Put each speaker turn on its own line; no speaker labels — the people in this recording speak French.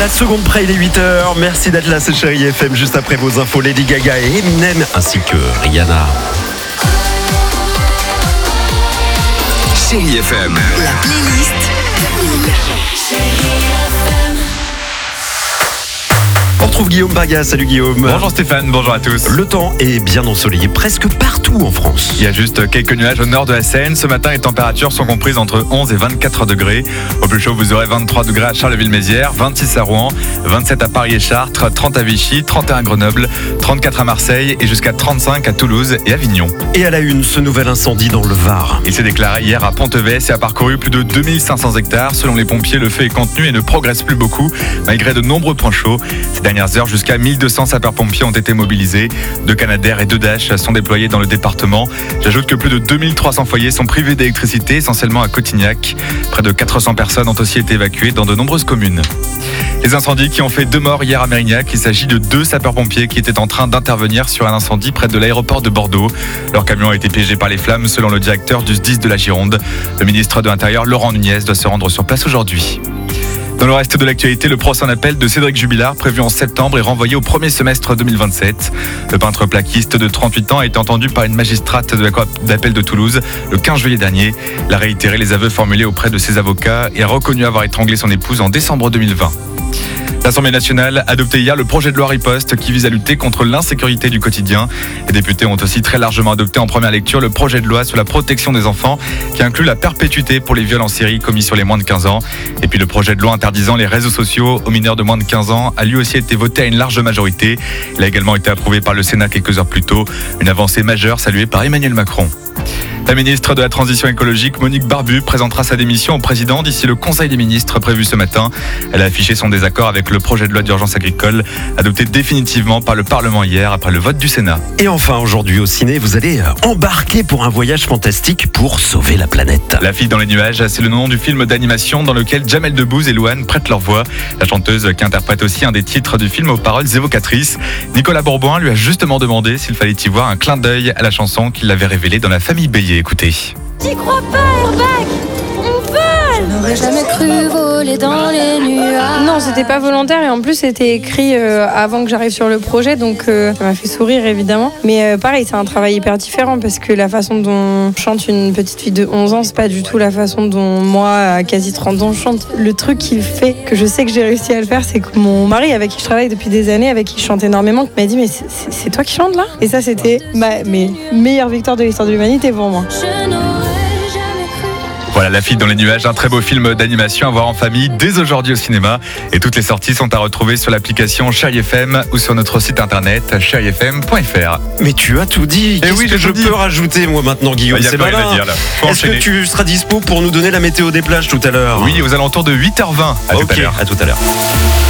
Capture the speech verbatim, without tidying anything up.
la seconde près, il est huit heures. Merci d'être là, c'est Chérie F M. Juste après vos infos, Lady Gaga et Eminem, ainsi que Rihanna.
Chérie F M.
La playlist.
On retrouve Guillaume Baga. Salut Guillaume.
Bonjour Stéphane, bonjour à tous.
Le temps est bien ensoleillé presque partout en France.
Il y a juste quelques nuages au nord de la Seine. Ce matin, les températures sont comprises entre onze et vingt-quatre degrés. Au plus chaud, vous aurez vingt-trois degrés à Charleville-Mézières, vingt-six à Rouen, vingt-sept à Paris et Chartres, trente à Vichy, trente et un à Grenoble, trente-quatre à Marseille et jusqu'à trente-cinq à Toulouse et Avignon.
Et à la une, ce nouvel incendie dans le Var.
Il s'est déclaré hier à Ponteves et a parcouru plus de deux mille cinq cents hectares. Selon les pompiers, le feu est contenu et ne progresse plus beaucoup, malgré de nombreux points chauds. Ces dernières heures, jusqu'à mille deux cents sapeurs-pompiers ont été mobilisés. Deux Canadair et deux Dash sont déployés dans le département. J'ajoute que plus de deux mille trois cents foyers sont privés d'électricité, essentiellement à Cotignac. Près de quatre cents personnes ont aussi été évacuées dans de nombreuses communes. Les incendies qui ont fait deux morts hier à Mérignac. Il s'agit de deux sapeurs-pompiers qui étaient en train d'intervenir sur un incendie près de l'aéroport de Bordeaux. Leur camion a été piégé par les flammes, selon le directeur du S D I S de la Gironde. Le ministre de l'Intérieur, Laurent Nunez, doit se rendre sur place aujourd'hui. Dans le reste de l'actualité, le procès en appel de Cédric Jubilard, prévu en septembre, est renvoyé au premier semestre deux mille vingt-sept. Le peintre plaquiste de trente-huit ans a été entendu par une magistrate de la cour d'appel de Toulouse le quinze juillet dernier. Il a réitéré les aveux formulés auprès de ses avocats et a reconnu avoir étranglé son épouse en décembre deux mille vingt. L'Assemblée nationale a adopté hier le projet de loi Riposte qui vise à lutter contre l'insécurité du quotidien. Les députés ont aussi très largement adopté en première lecture le projet de loi sur la protection des enfants qui inclut la perpétuité pour les viols en série commis sur les moins de quinze ans. Et puis le projet de loi interdisant les réseaux sociaux aux mineurs de moins de quinze ans a lui aussi été voté à une large majorité. Il a également été approuvé par le Sénat quelques heures plus tôt. Une avancée majeure saluée par Emmanuel Macron. La ministre de la Transition écologique, Monique Barbu, présentera sa démission au président d'ici le Conseil des ministres prévu ce matin. Elle a affiché son désaccord avec le projet de loi d'urgence agricole, adopté définitivement par le Parlement hier après le vote du Sénat.
Et enfin, aujourd'hui au ciné, vous allez embarquer pour un voyage fantastique pour sauver la planète.
La fille dans les nuages, c'est le nom du film d'animation dans lequel Jamel Debbouze et Louane prêtent leur voix. La chanteuse qui interprète aussi un des titres du film aux paroles évocatrices. Nicolas Bourboin lui a justement demandé s'il fallait y voir un clin d'œil à la chanson qu'il avait révélée dans La Famille Bélier. Écoutez.
J'y crois pas, Airbag. On vole.
Je n'aurais jamais cru voler dans les nuages.
Non, c'était pas volontaire et en plus c'était écrit euh, avant que j'arrive sur le projet, donc euh, ça m'a fait sourire évidemment. Mais euh, pareil, c'est un travail hyper différent parce que la façon dont chante une petite fille de onze ans, c'est pas du tout la façon dont moi, à quasi trente ans, je chante. Le truc qui fait que je sais que j'ai réussi à le faire, c'est que mon mari, avec qui je travaille depuis des années, avec qui je chante énormément, m'a dit mais c'est, c'est, c'est toi qui chantes là ? Et ça, c'était ma mes meilleure victoire de l'histoire de l'humanité pour moi.
Voilà, La fille dans les nuages, un très beau film d'animation à voir en famille dès aujourd'hui au cinéma. Et toutes les sorties sont à retrouver sur l'application Chérie F M ou sur notre site internet chérie f m point f r.
Mais tu as tout dit. Qu'est-ce
oui,
que je
dit.
peux rajouter moi maintenant, Guillaume?
Il y a
C'est
pas
malin.
à dire là. Faut
Est-ce
enchaîner.
que tu seras dispo pour nous donner la météo des plages tout à l'heure?
Oui, aux alentours de huit heures vingt. À
Ok,
tout à l'heure.
à tout à l'heure.